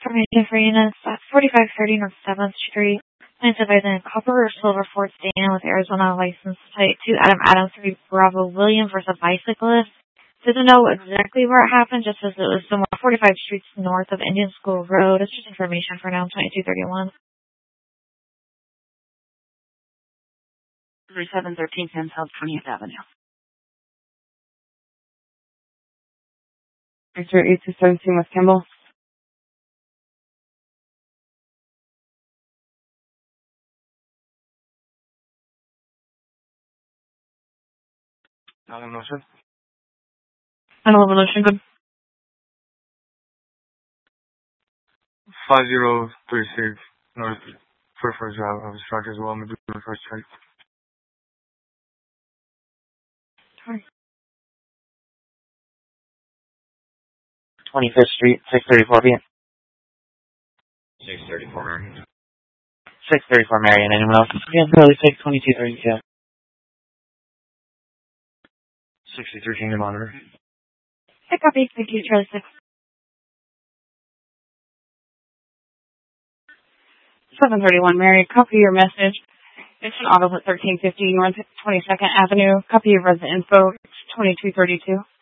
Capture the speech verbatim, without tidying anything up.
Information for units at forty-five thirty North seventh Street. Plans advising a copper or silver Ford sedan with Arizona license plate two Adam Adams three Bravo William versus a bicyclist. Doesn't know exactly where it happened, just as it was somewhere forty-five streets north of Indian School Road. It's just information for now, twenty-two thirty-one. thirty-seven thirteen Penn South twentieth Avenue. Victor eight two seventeen West Campbell. nine eleven Ocean. nine eleven Ocean, good. five zero three six North First Drive. I was struck as well in the first check. twenty-fifth Street, six thirty-four P M six thirty-four Marion. six thirty-four Marion. Anyone else? Yeah, Charlie six, twenty-two thirty-two. sixty-three Kingdom Monitor. Hey, copy. Thank you, Charlie six. seven thirty-one Mary, copy your message. It's an auto at thirteen fifty North twenty-second Avenue. Copy your resident info. It's twenty-two thirty-two.